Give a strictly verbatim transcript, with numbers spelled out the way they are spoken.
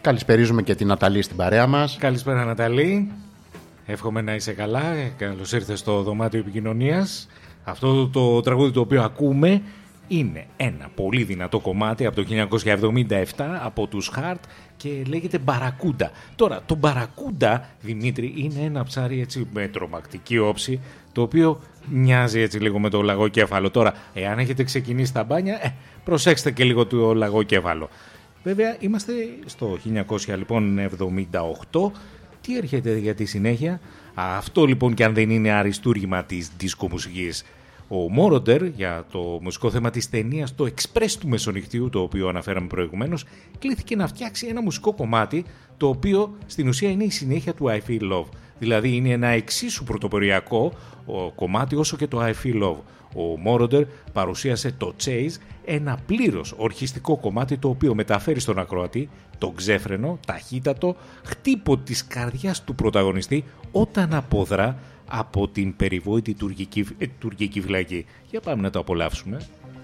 Καλησπερίζουμε και την Ναταλή στην παρέα μας. Καλησπέρα Ναταλή. Εύχομαι να είσαι καλά. Καλώς ήρθες στο δωμάτιο επικοινωνίας. Αυτό το τραγούδι το οποίο ακούμε είναι ένα πολύ δυνατό κομμάτι από το χίλια εννιακόσια εβδομήντα επτά από τους Heart και λέγεται Μπαρακούντα. Τώρα, το Μπαρακούντα, Δημήτρη, είναι ένα ψάρι έτσι με τρομακτική όψη, το οποίο μοιάζει έτσι λίγο με το λαγοκέφαλο. Τώρα, εάν έχετε ξεκινήσει τα μπάνια, ε, προσέξτε και λίγο το λαγοκέφαλο. Βέβαια, είμαστε στο χίλια εννιακόσια εβδομήντα οκτώ. Τι έρχεται για τη συνέχεια? Αυτό λοιπόν, και αν δεν είναι αριστούργημα της δίσκο μουσικής. Ο Μόροντερ, για το μουσικό θέμα της ταινίας το Express του Μεσονυχτίου, το οποίο αναφέραμε προηγουμένως, κλήθηκε να φτιάξει ένα μουσικό κομμάτι, το οποίο στην ουσία είναι η συνέχεια του I Feel Love. Δηλαδή είναι ένα εξίσου πρωτοποριακό κομμάτι όσο και το I Feel Love. Ο Μόροντερ παρουσίασε το Chase, ένα πλήρως ορχιστικό κομμάτι, το οποίο μεταφέρει στον ακροατή το ξέφρενο, ταχύτατο χτύπο της καρδιάς του πρωταγωνιστή όταν αποδρά από την περιβόητη τουρκική, ε, τουρκική φυλακή. Για πάμε να το απολαύσουμε.